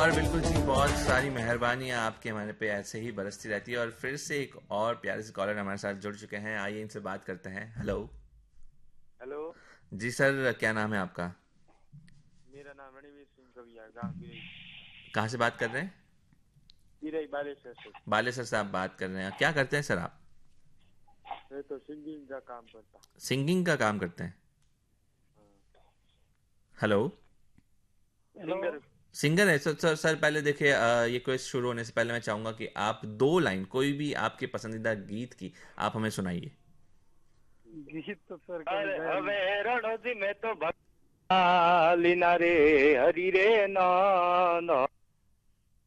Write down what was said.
और बिल्कुल जी, बहुत सारी मेहरबानियां आपके हमारे पे ऐसे ही बरसती रहती है। और फिर से एक और प्यारे से कॉलर हमारे साथ जुड़ चुके हैं, आइए इनसे बात करते हैं। हेलो। हेलो। जी सर, क्या नाम है आपका? मेरा नाम रणवीर सिंह कविया, गांव बिरई। कहाँ से बात कर रहे हैं? बिरई बालेश्वर से। बालेसर से आप बात कर रहे हैं, क्या करते हैं सर आप? मैं तो सिंगिंग का काम करता। सिंगिंग का काम करते हैं। हाँ। हेलो। हेलो। सिंगर। सिंगर है सर? सर पहले देखिए, ये क्विज शुरू होने से पहले मैं चाहूंगा कि आप दो लाइन कोई भी आपके पसंदीदा गीत की आप हमें सुनाइए। गीत तो सर अरे हवे रणजी में तो भक्ता लीना रे हरी रे ना